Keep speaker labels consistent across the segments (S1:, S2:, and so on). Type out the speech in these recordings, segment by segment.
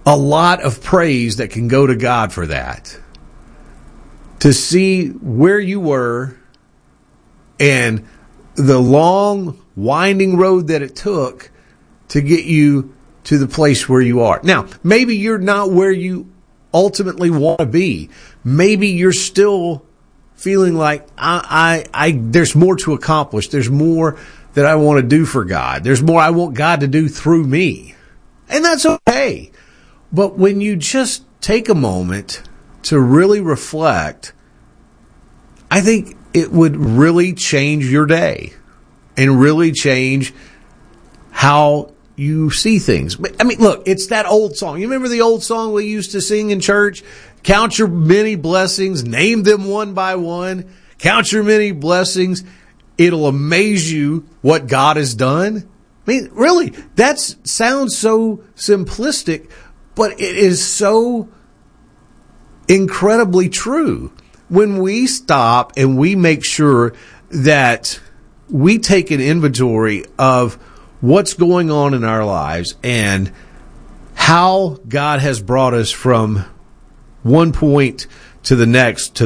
S1: a lot of praise that can go to God for that. To see where you were and the long, winding road that it took to get you to the place where you are. Now, maybe you're not where you ultimately want to be. Maybe you're still feeling like there's more to accomplish. There's more that I want to do for God. There's more I want God to do through me. And that's okay. But when you just take a moment to really reflect, I think it would really change your day and really change how you see things. I mean, look, it's that old song. You remember the old song we used to sing in church? Count your many blessings, name them one by one. Count your many blessings. It'll amaze you what God has done. I mean, really, that sounds so simplistic, but it is so incredibly true. When we stop and we make sure that we take an inventory of what's going on in our lives and how God has brought us from one point to the next,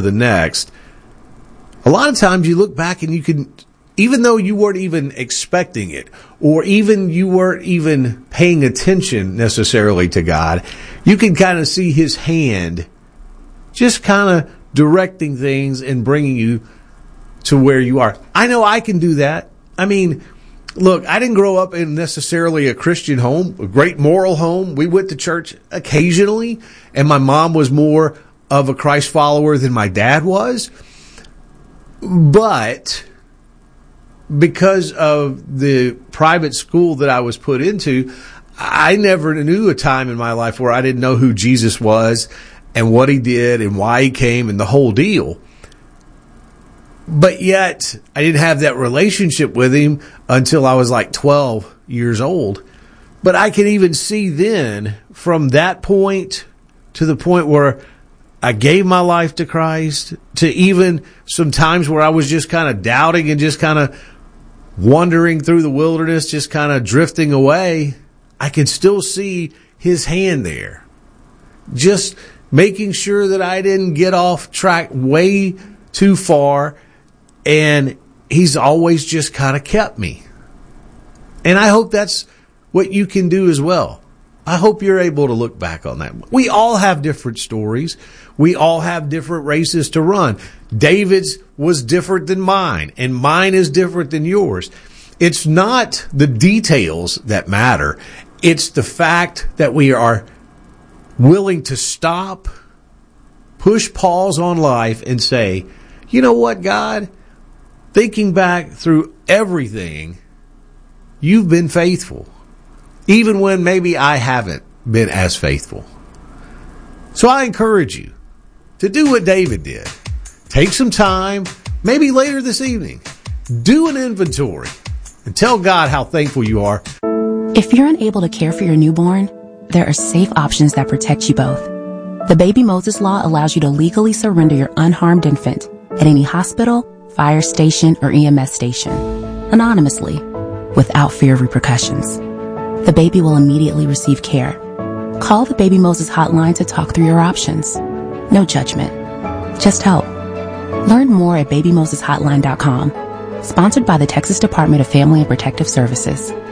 S1: a lot of times you look back and you can, even though you weren't even expecting it, or even you weren't even paying attention necessarily to God, you can kind of see His hand just kind of directing things and bringing you to where you are. I know I can do that. I mean, look, I didn't grow up in necessarily a Christian home, a great moral home. We went to church occasionally, and my mom was more of a Christ follower than my dad was. But because of the private school that I was put into, I never knew a time in my life where I didn't know who Jesus was and what He did and why He came and the whole deal. But yet, I didn't have that relationship with Him until I was like 12 years old. But I can even see then, from that point to the point where I gave my life to Christ, to even some times where I was just kind of doubting and just kind of wandering through the wilderness, just kind of drifting away, I can still see His hand there. Just making sure that I didn't get off track way too far, and He's always just kind of kept me. And I hope that's what you can do as well. I hope you're able to look back on that. We all have different stories. We all have different races to run. David's was different than mine, and mine is different than yours. It's not the details that matter. It's the fact that we are willing to stop, push pause on life, and say, you know what, God? Thinking back through everything, You've been faithful, even when maybe I haven't been as faithful. So I encourage you to do what David did. Take some time, maybe later this evening, do an inventory and tell God how thankful you are.
S2: If you're unable to care for your newborn, there are safe options that protect you both. The Baby Moses Law allows you to legally surrender your unharmed infant at any hospital, fire station, or EMS station, anonymously, without fear of repercussions. The baby will immediately receive care. Call the Baby Moses hotline to talk through your options. No judgment, just help. Learn more at babymoseshotline.com. Sponsored by the Texas Department of Family and Protective Services.